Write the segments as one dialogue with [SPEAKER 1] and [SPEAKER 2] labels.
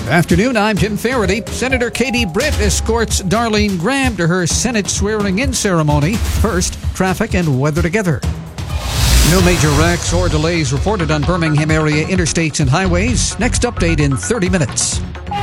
[SPEAKER 1] Afternoon, I'm Jim Faraday. Senator Katie Britt escorts Darlene Graham to her Senate swearing-in ceremony. First, traffic and weather together. No major wrecks or delays reported on Birmingham area interstates and highways. Next update in 30 minutes.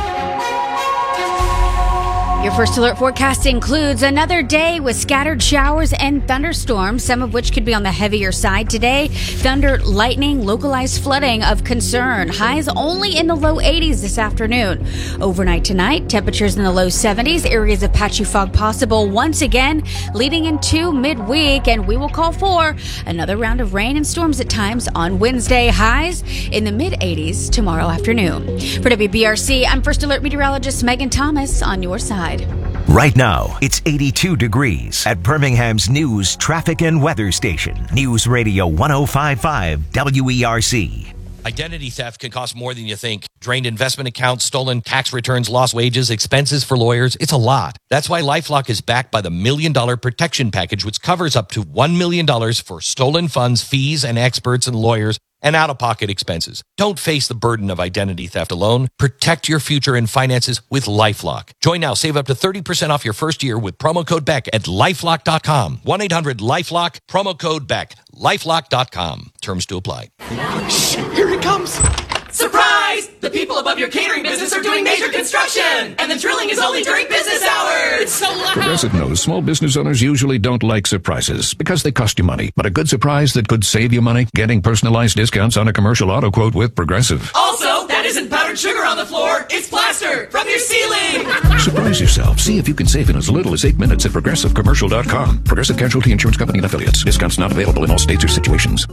[SPEAKER 2] Your first alert forecast includes another day with scattered showers and thunderstorms, some of which could be on the heavier side today. Thunder, lightning, localized flooding of concern. Highs only in the low 80s this afternoon. Overnight tonight, temperatures in the low 70s. Areas of patchy fog possible once again, leading into midweek. And we will call for another round of rain and storms at times on Wednesday. Highs in the mid 80s tomorrow afternoon. For WBRC, I'm First Alert meteorologist Megan Thomas on your side.
[SPEAKER 3] Right now, it's 82 degrees at Birmingham's news, traffic, and weather station. News Radio 105.5 WERC.
[SPEAKER 4] Identity theft can cost more than you think. Drained investment accounts, stolen tax returns, lost wages, expenses for lawyers. It's a lot. That's why LifeLock is backed by the $1 Million Protection Package, which covers up to $1 million for stolen funds, fees, and experts and lawyers, and out-of-pocket expenses. Don't face the burden of identity theft alone. Protect your future and finances with LifeLock. Join now. Save up to 30% off your first year with promo code BECK at LifeLock.com. 1-800-LifeLock, promo code BECK. LifeLock.com. Terms to apply.
[SPEAKER 5] Shh, here it comes. Surprise! The people above your catering business are doing major construction, and the drilling is only during business hours. It's so loud.
[SPEAKER 6] Progressive knows small business owners usually don't like surprises because they cost you money. But a good surprise that could save you money? Getting personalized discounts on a commercial auto quote with Progressive.
[SPEAKER 5] Also, that isn't powdered sugar on the floor. It's plaster from your ceiling.
[SPEAKER 6] Surprise yourself. See if you can save in as little as 8 minutes at ProgressiveCommercial.com. Progressive Casualty Insurance Company and Affiliates. Discounts not available in all states or situations.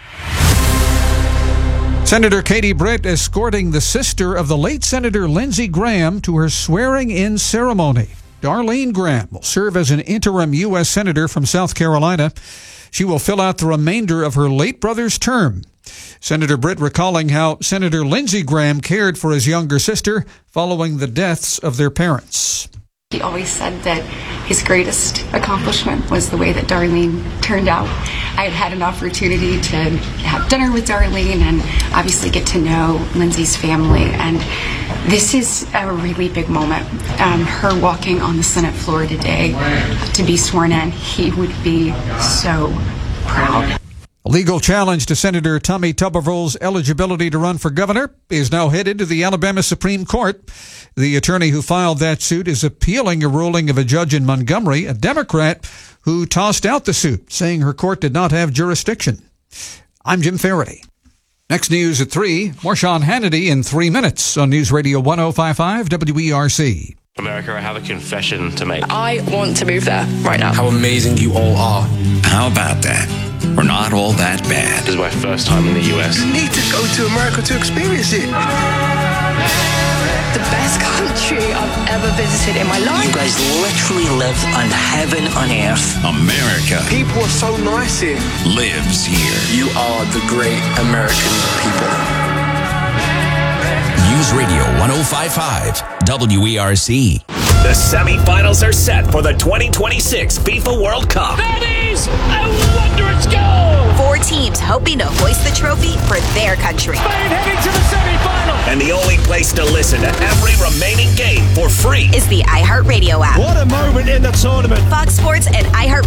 [SPEAKER 1] Senator Katie Britt escorting the sister of the late Senator Lindsey Graham to her swearing-in ceremony. Darlene Graham will serve as an interim U.S. Senator from South Carolina. She will fill out the remainder of her late brother's term. Senator Britt recalling how Senator Lindsey Graham cared for his younger sister following the deaths of their parents.
[SPEAKER 7] He always said that his greatest accomplishment was the way that Darlene turned out. I had an opportunity to have dinner with Darlene and obviously get to know Lindsey's family. And this is a really big moment. Her walking on the Senate floor today to be sworn in, he would be so proud.
[SPEAKER 1] A legal challenge to Senator Tommy Tuberville's eligibility to run for governor is now headed to the Alabama Supreme Court. The attorney who filed that suit is appealing a ruling of a judge in Montgomery, a Democrat, who tossed out the suit, saying her court did not have jurisdiction. I'm Jim Faraday. Next news at 3, more Sean Hannity in 3 minutes on News Radio 105.5 WERC.
[SPEAKER 8] America, I have a confession to make.
[SPEAKER 9] I want to move there right now.
[SPEAKER 10] How amazing you all are. How about that? We're not all that bad.
[SPEAKER 8] This is my first time in the US.
[SPEAKER 10] You need to go to America to experience it.
[SPEAKER 9] The best country I've ever visited in my life.
[SPEAKER 11] You guys literally live on heaven on earth.
[SPEAKER 10] America.
[SPEAKER 12] People are so nice here.
[SPEAKER 10] Lives here.
[SPEAKER 12] You are the great American people.
[SPEAKER 13] News Radio 105.5 WERC.
[SPEAKER 14] The semifinals are set for the 2026 FIFA World Cup.
[SPEAKER 15] That is a wondrous goal!
[SPEAKER 16] 4 teams hoping to hoist the trophy for their country.
[SPEAKER 15] Spain heading to the semifinal.
[SPEAKER 14] And the only place to listen to every remaining game for free
[SPEAKER 16] is the iHeartRadio app.
[SPEAKER 15] What a moment in the tournament.
[SPEAKER 16] Fox Sports and iHeart